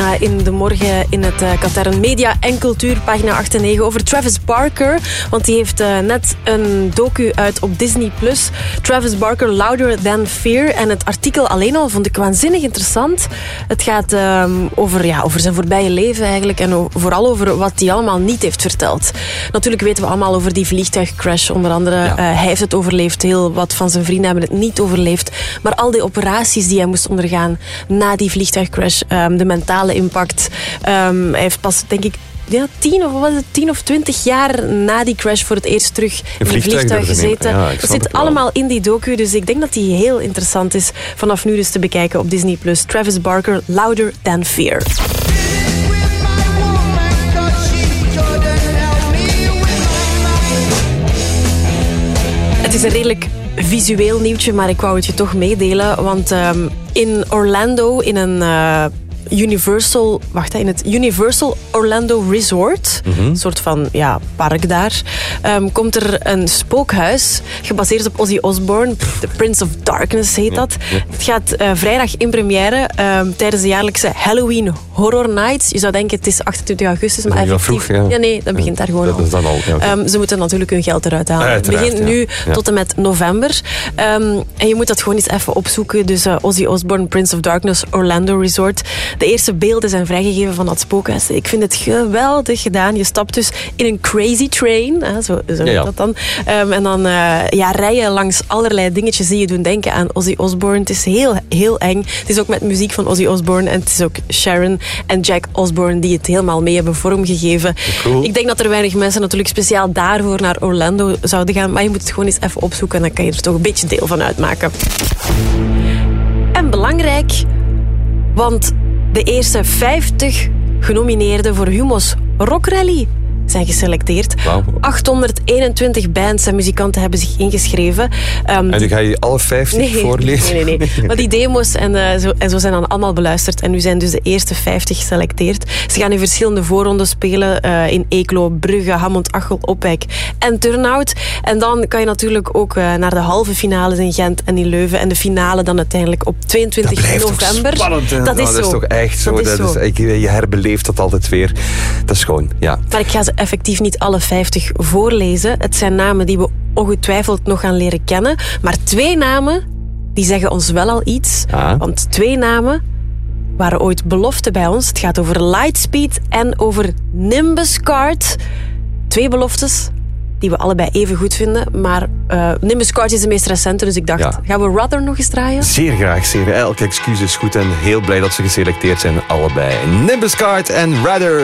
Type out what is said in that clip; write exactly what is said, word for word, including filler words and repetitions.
pagina in de morgen in het uh, Katern Media en Cultuur, pagina acht en negen, over Travis Barker. Want die heeft uh, net een docu uit op Disney plus. Travis Barker, Louder Than Fear. En het artikel alleen al vond ik waanzinnig interessant. Het gaat um, over, ja, over zijn voorbije leven eigenlijk. En o- vooral over wat hij allemaal niet heeft verteld. Natuurlijk weten we allemaal over die vliegtuigcrash. Onder andere, ja. uh, hij heeft het overleefd. Heel wat van zijn vrienden hebben het niet overleefd. Maar al die operaties die hij moest ondergaan na die vliegtuigcrash, um, de mentale impact. Um, hij heeft pas, denk ik, ja, tien of wat is het, tien of twintig jaar na die crash voor het eerst terug in een vliegtuig gezeten. Ja, dat zit allemaal in die docu, dus ik denk dat die heel interessant is vanaf nu dus te bekijken op Disney plus. Travis Barker, Louder Than Fear. Het is een redelijk visueel nieuwtje, maar ik wou het je toch meedelen, want um, in Orlando, in een Uh, Universal, wacht, in het Universal Orlando Resort, mm-hmm. een soort van ja, park daar, um, komt er een spookhuis gebaseerd op Ozzy Osbourne. The Prince of Darkness heet dat. Ja, ja. Het gaat uh, vrijdag in première um, tijdens de jaarlijkse Halloween Horror Nights. Je zou denken het is achtentwintig augustus, maar effectief... Vroeg, ja. ja, nee, dat begint daar gewoon dat al. Is dan al ja, okay. um, ze moeten natuurlijk hun geld eruit halen. Het begint nu ja. Ja. tot en met november. Um, en je moet dat gewoon eens even opzoeken. Dus uh, Ozzy Osbourne, Prince of Darkness, Orlando Resort. De eerste beelden zijn vrijgegeven van dat spookhuis. Ik vind het geweldig gedaan. Je stapt dus in een crazy train. Hè, zo zo ja, ja. dat dan. Um, en dan uh, ja, rijden langs allerlei dingetjes die je doen denken aan Ozzy Osbourne. Het is heel, heel eng. Het is ook met muziek van Ozzy Osbourne. En het is ook Sharon en Jack Osbourne die het helemaal mee hebben vormgegeven. Cool. Ik denk dat er weinig mensen natuurlijk speciaal daarvoor naar Orlando zouden gaan. Maar je moet het gewoon eens even opzoeken. En dan kan je er toch een beetje deel van uitmaken. En belangrijk, want de eerste vijftig genomineerden voor Humo's Rock Rally zijn geselecteerd. Wow. achthonderdeenentwintig bands en muzikanten hebben zich ingeschreven. Um, en nu ga je alle vijftig nee, voorlezen? Nee, nee, nee. Maar die demo's en, uh, zo, en zo zijn dan allemaal beluisterd. En nu zijn dus de eerste vijftig geselecteerd. Ze gaan in verschillende voorrondes spelen. Uh, in Eeklo, Brugge, Hammond, Achel, Opwijk en Turnhout. En dan kan je natuurlijk ook uh, naar de halve finales in Gent en in Leuven. En de finale dan uiteindelijk op tweeëntwintig november. Toch spannend, hè? Dat is nou, zo. Dat is toch echt zo. Dat is dat zo. Is, je herbeleeft dat altijd weer. Dat is gewoon, ja. Maar ik ga ze effectief niet alle vijftig voorlezen. Het zijn namen die we ongetwijfeld nog gaan leren kennen. Maar twee namen, die zeggen ons wel al iets. Ah. Want twee namen waren ooit belofte bij ons. Het gaat over Lightspeed en over Nimbus Card. Twee beloftes die we allebei even goed vinden. Maar uh, Nimbus Card is de meest recente, dus ik dacht, ja. gaan we Rather nog eens draaien? Zeer graag, zeer. Elke excuus is goed en heel blij dat ze geselecteerd zijn, allebei. Nimbus Card en Rather.